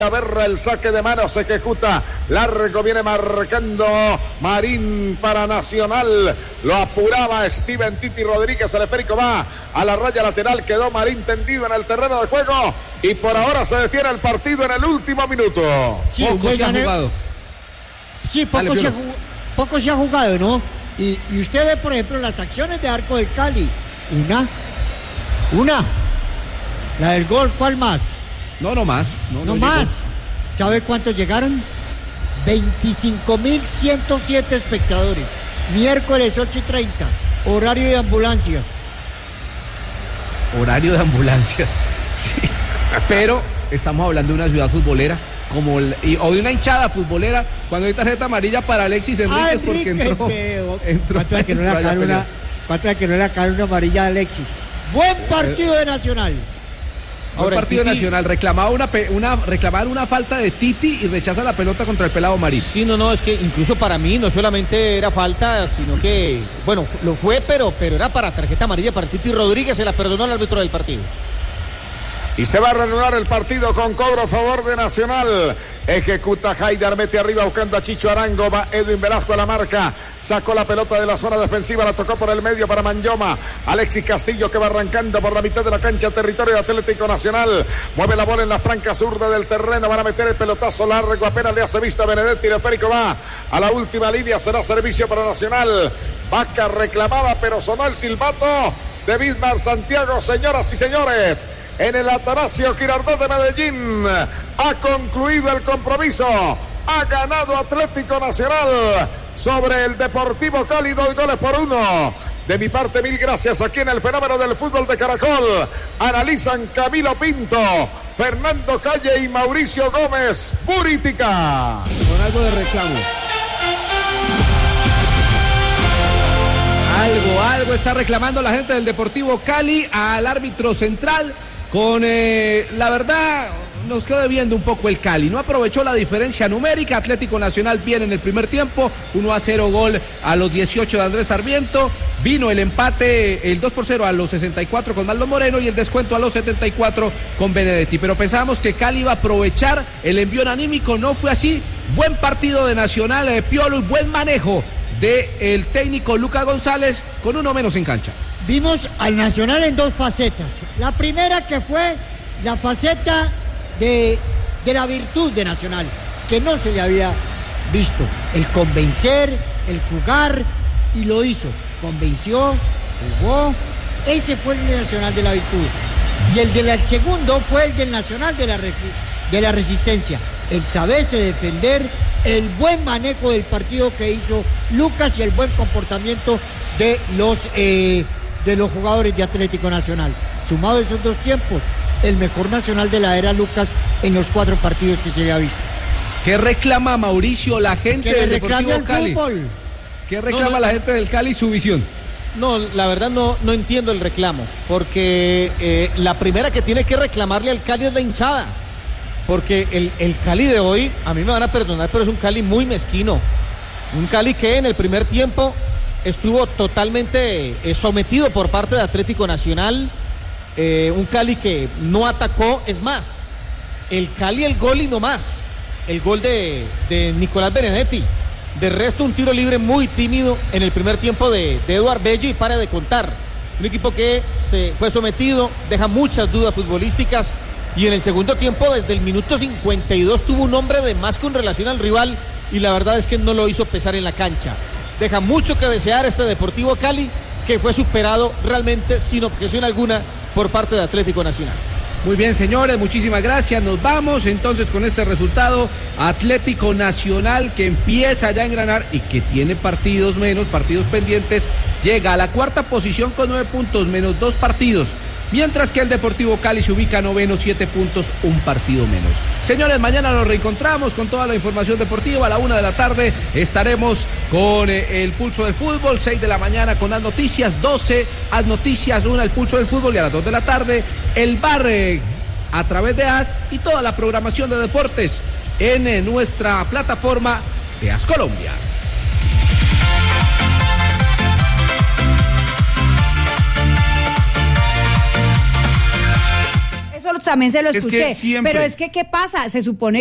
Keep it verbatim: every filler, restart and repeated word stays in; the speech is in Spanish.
Aberra el saque de mano, se ejecuta largo, viene marcando Marín para Nacional, lo apuraba Steven Titi Rodríguez, el esférico va a la raya lateral, quedó Marín tendido en el terreno de juego y por ahora se detiene el partido en el último minuto. Sí, poco se ha jugado. Sí, poco, Dale, se ha, poco se ha jugado, ¿no? Y, y usted ve, por ejemplo, las acciones de arco del Cali. Una, una, la del gol, ¿cuál más? No, no más. No, no, no más. ¿Sabe cuántos llegaron? veinticinco mil ciento siete espectadores. Miércoles ocho y treinta. Horario de ambulancias. Horario de ambulancias. Sí. Pero estamos hablando de una ciudad futbolera. Como el, y, o de una hinchada futbolera. Cuando hay tarjeta amarilla para Alexis Enríquez, ah, porque entró. entró ¿Cuánto es que no le acabaron una, cuánto es que no le acabaron una amarilla a Alexis? Buen partido de Nacional. Ahora, el partido Titi, nacional reclamaba una, una reclamar una falta de Titi y rechaza la pelota contra el pelado Marín. Sí, no, no, es que incluso para mí no solamente era falta, sino que, bueno, lo fue, pero, pero era para tarjeta amarilla para el Titi Rodríguez, se la perdonó al árbitro del partido. Y se va a reanudar el partido con cobro a favor de Nacional. Ejecuta Haidar, mete arriba buscando a Chicho Arango. Va Edwin Velasco a la marca. Sacó la pelota de la zona defensiva. La tocó por el medio para Manyoma. Alexis Castillo que va arrancando por la mitad de la cancha. Territorio Atlético Nacional. Mueve la bola en la franca zurda del terreno. Van a meter el pelotazo largo. Apenas le hace vista a Benedetti. El esférico va a la última línea. Será servicio para Nacional. Vaca reclamaba, pero sonó el silbato de Bismar Santiago. Señoras y señores, en el Atanasio Girardot de Medellín ha concluido el compromiso. Ha ganado Atlético Nacional sobre el Deportivo Cali, dos goles por uno. De mi parte, mil gracias aquí en el Fenómeno del Fútbol de Caracol. Analizan Camilo Pinto, Fernando Calle y Mauricio Gómez Buritica. Con algo de reclamo. Algo, algo está reclamando la gente del Deportivo Cali al árbitro central. Con, eh, la verdad, nos quedó debiendo un poco el Cali. No aprovechó la diferencia numérica. Atlético Nacional viene en el primer tiempo. uno a cero gol a los dieciocho de Andrés Sarmiento. Vino el empate, el dos por cero a los sesenta y cuatro con Maldo Moreno y el descuento a los setenta y cuatro con Benedetti. Pero pensábamos que Cali iba a aprovechar el envión anímico. No fue así. Buen partido de Nacional, de Piolo, y buen manejo del técnico Lucas González con uno menos en cancha. Vimos al Nacional en dos facetas. La primera, que fue la faceta de, de la virtud de Nacional, que no se le había visto. El convencer, el jugar, y lo hizo. Convenció, jugó. Ese fue el Nacional de la virtud. Y el del segundo fue el del Nacional de la, de la resistencia. El saberse defender, el buen manejo del partido que hizo Lucas y el buen comportamiento de los... Eh, de los jugadores de Atlético Nacional. Sumado a esos dos tiempos, el mejor Nacional de la era Lucas en los cuatro partidos que se le ha visto. ¿Qué reclama Mauricio la gente que del le Deportivo reclame Cali? Al fútbol. ¿Qué reclama no, no, la gente del Cali su visión? No, la verdad no, no entiendo el reclamo, porque eh, la primera que tiene que reclamarle al Cali es la hinchada, porque el, el Cali de hoy, a mí me van a perdonar, pero es un Cali muy mezquino, un Cali que en el primer tiempo estuvo totalmente eh, sometido por parte de Atlético Nacional, eh, un Cali que no atacó, es más, el Cali el gol y no más, el gol de, de Nicolás Benedetti, de resto un tiro libre muy tímido en el primer tiempo de, de Eduard Bello y para de contar, un equipo que se fue sometido, deja muchas dudas futbolísticas y en el segundo tiempo desde el minuto cincuenta y dos tuvo un hombre de más con relación al rival y la verdad es que no lo hizo pesar en la cancha. Deja mucho que desear este Deportivo Cali, que fue superado realmente sin objeción alguna por parte de Atlético Nacional. Muy bien, señores, muchísimas gracias. Nos vamos entonces con este resultado. Atlético Nacional, que empieza ya a engranar y que tiene partidos menos, partidos pendientes, llega a la cuarta posición con nueve puntos, menos dos partidos. Mientras que el Deportivo Cali se ubica noveno, siete puntos, un partido menos. Señores, mañana nos reencontramos con toda la información deportiva. A la una de la tarde estaremos con eh, el Pulso del Fútbol, seis de la mañana con las noticias, doce, Haz Noticias, una el Pulso del Fútbol y a las dos de la tarde el bar eh, a través de Haz y toda la programación de deportes en eh, nuestra plataforma de Haz Colombia. Eso lo también se lo Es que escuché. siempre- Pero es que, ¿qué pasa? Se supone